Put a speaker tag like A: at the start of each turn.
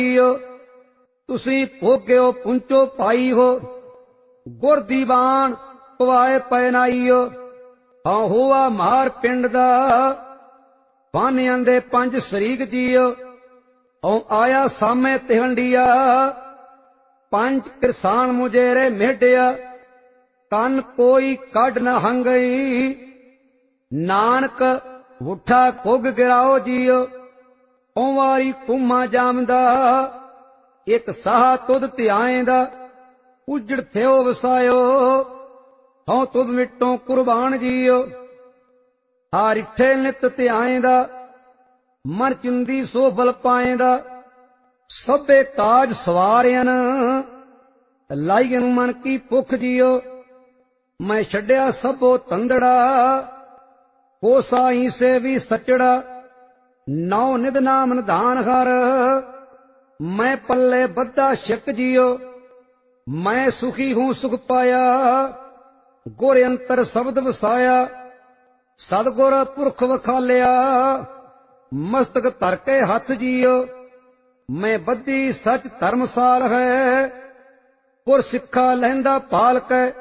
A: ਤੁਸੀਂ ਭੋਗਿਓ ਪੁੰਚੋ ਪਾਈ ਹੋ, ਗੁਰ ਦੀਵਾਨ ਪਵਾਏ ਪੈਨਾਈਓ। ਹਾਂ ਹੋਆ ਮਾਰ ਪਿੰਡ ਦਾ ਬਾਨਿਆਂ ਦੇ 5 ਸਰੀਕ ਜੀਓ। ਹਉ ਆਇਆ ਸਾਮੇ ਤਿਹੰਡੀਆ 5 ਕਿਰਸਾਨ ਮੁਜੇਰੇ ਮੇਢਿਆ। ਕੰਨ ਕੋਈ ਕੱਢ ਨ ਹੰਗਈ ਨਾਨਕ ਵੁੱਠਾ ਕੁੱਗ ਗਿਰਾਓ ਜੀਓ। ਓ ਵਾਰੀ ਕੁਮਾ ਜਾਮਦਾ ਇੱਕ ਸਾਹ ਤੁਧ ਧਿਆਏਂਦਾ। ਉਜੜ ਥਿਓ ਵਸਾਇਓ ਹਉ ਤੁਧ ਮਿੱਟੋਂ ਕੁਰਬਾਨ ਜੀਓ। ਹਾਰਿਠੇ ਨਿਤ ਧਿਆਏਂਦਾ ਮਨ ਚੁੰਦੀ ਸੋ ਬਲ ਪਾਏਂਦਾ। ਸਭੇ ਕਾਜ ਸਵਾਰਿਆਨ ਲਾਈਨ ਮਨ ਕੀ ਭੁੱਖ ਜੀਓ। ਮੈਂ ਛੱਡਿਆ ਸਭੋ ਤੰਦੜਾ ਕੋਸਾਈ ਸੇ ਵੀ ਸਚੜਾ। ਨੌ ਨਿਧ ਨਾਮ ਨਿਧਾਨ ਹਰ ਮੈਂ ਪੱਲੇ ਬੱਧਾ ਛਿਕ ਜੀਓ। ਮੈਂ ਸੁਖੀ ਹੂੰ ਸੁਖ ਪਾਇਆ ਗੁਰ ਅੰਤਰ ਸ਼ਬਦ ਵਸਾਇਆ। ਸਤਿਗੁਰ ਪੁਰਖ ਵਖਾਲਿਆ ਮਸਤਕ ਧਰ ਕੇ ਹੱਥ ਜੀਓ। ਮੈਂ ਬੱਧੀ ਸਚ ਧਰਮਸਾਲ ਹੈ ਗੁਰ ਸਿੱਖਾ ਲਹਿੰਦਾ ਪਾਲਕੈ।